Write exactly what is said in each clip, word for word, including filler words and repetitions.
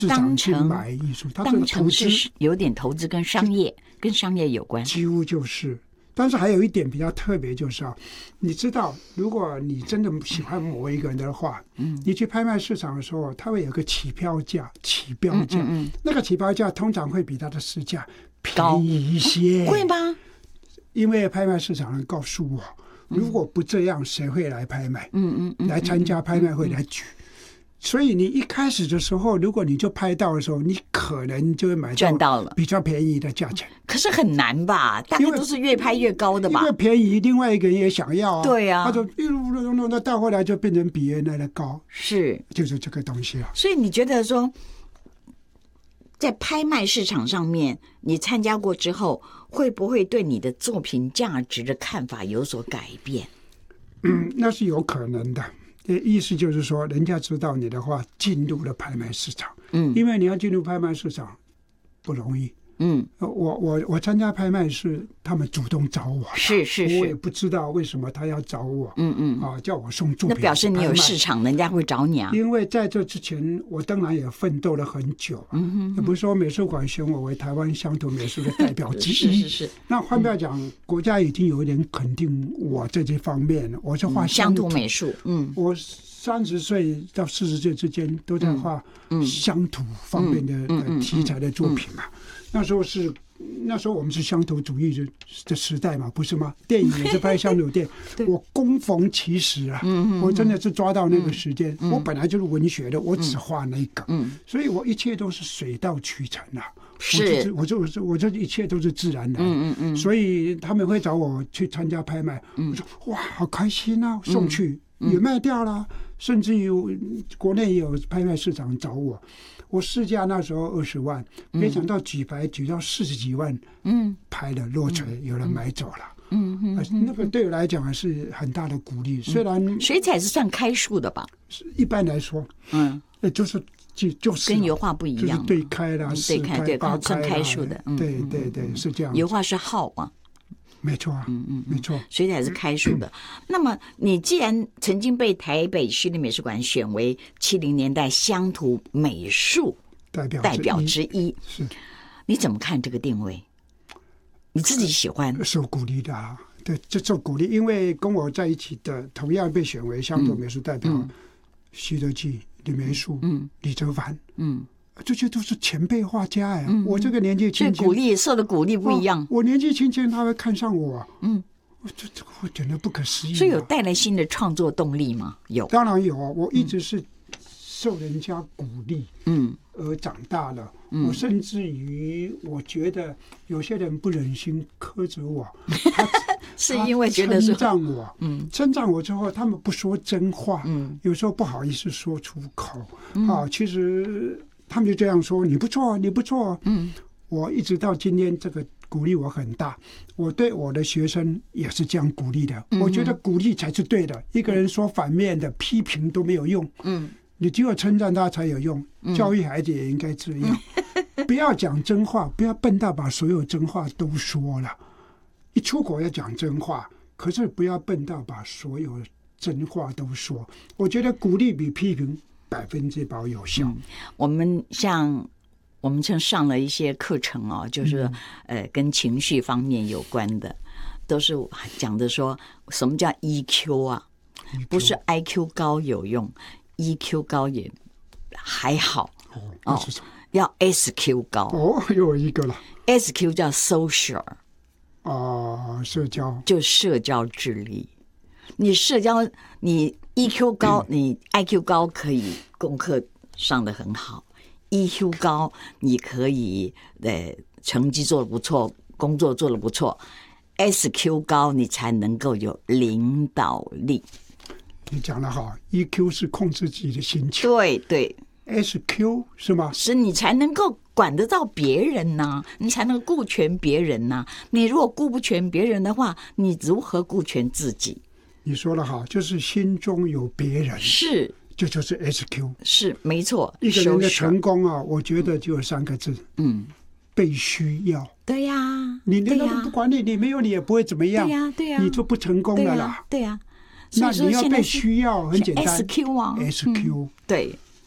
市场去买艺术，它当成是有点投资跟商业，跟商业有关， 几乎就是。但是还有一点比较特别，就是啊，你知道，如果你真的喜欢某一个人的话，嗯，你去拍卖市场的时候，它会有个起标价，起标价，嗯嗯嗯，那个起标价通常会比它的市价便宜一些， 贵吗？ 因为拍卖市场人告诉我，如果不这样，谁会来拍卖？嗯嗯嗯，来参加拍卖会来举。所以你一开始的时候，如果你就拍到的时候，你可能就会买赚到了比较便宜的价钱。 可是很难吧？大概都是越拍越高的吧？ 因为便宜，另外一个人也想要啊。 对啊， 他就一路弄弄，那到后来就变成比原来的高。 是， 就是这个东西啊。 所以你觉得说，在拍卖市场上面，你参加过之后，会不会对你的作品价值的看法有所改变？ 嗯，那是有可能的。意思就是说，人家知道你的话，进入了拍卖市场。嗯，因为你要进入拍卖市场不容易。嗯，我我我参加拍卖是他们主动找我的， 是是是， 我也不知道为什么他要找我。嗯嗯，啊，叫我送作品， 那表示你有市场，人家会找你啊。 因为在这之前，我当然也奋斗了很久。嗯哼，也不是说美术馆选我为台湾乡土美术的代表之一。 是是是。 那换句话讲，嗯，国家已经有一点肯定我这些方面了。我是画乡土美术。嗯， 我三十岁到四十岁之间都在画乡土方面的，嗯嗯，题材的作品嘛。那时候是，那时候我们是乡土主义的的时代嘛，不是吗？电影也是拍乡土电影，我恭逢其时啊，我真的是抓到那个时间。我本来就是文学的，我只画那个，所以我一切都是水到渠成啊。 是， 我就我就我这一切都是自然的。嗯嗯嗯。所以他们会找我去参加拍卖，我说哇，好开心啊，送去也卖掉了，甚至于国内也有拍卖市场找我。我市价那时候二十万，没想到举牌举到四十几万，嗯，拍了落锤，有人买走了，嗯嗯，嗯，那个对我来讲还是很大的鼓励。虽然水彩是算开数的吧， 一般来说，嗯，就是就就是跟油画不一样， 就是对开啦， 对开对八开算开数的， 对对对，是这样。 油画是号啊。 没错啊，嗯嗯，没错， 水彩是开数的。那么，你既然曾经被台北市立美术馆选为七零年代乡土美术代表代表之一， 是， 你怎么看这个定位？你自己喜欢？ 受鼓励的啊，对，这受鼓励，因为跟我在一起的同样被选为乡土美术代表，嗯、徐德记、李梅树、嗯、李泽藩，嗯。这些都是前辈画家呀、嗯！我这个年纪轻轻， 鼓励受的鼓励不一样。 哦、我年纪轻轻，他会看上我，嗯，这这个我觉得不可思议、啊。 所以有带来新的创作动力吗？有， 当然有啊！我一直是受人家鼓励，嗯，而长大了。嗯、我甚至于我觉得有些人不忍心苛责我，他是因为觉得称赞我，嗯，称赞我之后，他们不说真话，嗯，有时候不好意思说出口，嗯、啊，其实。他们就这样说：“你不错，你不错。”嗯，我一直到今天，这个鼓励我很大。我对我的学生也是这样鼓励的。嗯、我觉得鼓励才是对的。一个人说反面的批评都没有用。嗯，你只有称赞他才有用。嗯、教育孩子也应该这样，嗯、不要讲真话，不要笨到把所有真话都说了。一出口要讲真话，可是不要笨到把所有真话都说。我觉得鼓励比批评百分之百有效。嗯、 我们像我们曾上了一些课程哦，就是呃跟情绪方面有关的，都是讲的说什么叫 E Q 啊？ E Q 不是 I Q 高有用 ，E Q 高也还好哦。那是什么？ 要 S Q 高哦，又有一个了。 S Q 叫 social 啊，社交就社交智力。你社交你。E Q 高，你 I Q 高可以功课上得很好 ；E Q 高，你可以呃成绩做得不错，工作做得不错。S Q 高，你才能够有领导力。 你讲得好 ，E Q 是控制自己的心情， 对对。 S Q 是吗？ 是你才能够管得到别人呐、啊，你才能顾全别人呐、啊。你如果顾不全别人的话，你如何顾全自己？ 你说得好，就是心中有别人， 是， 这就是 S Q， 是没错。 一个人的成功啊，我觉得就有三个字，嗯，被需要。 对呀、啊， 你连他都不管你，你没有你也不会怎么样。 对呀、啊，对呀、啊， 你就不成功了啦。 对呀、啊， 那你要被需要，很简单 ，S Q 啊 ，S Q，、 嗯、对。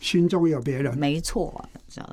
心中有别人。 没错，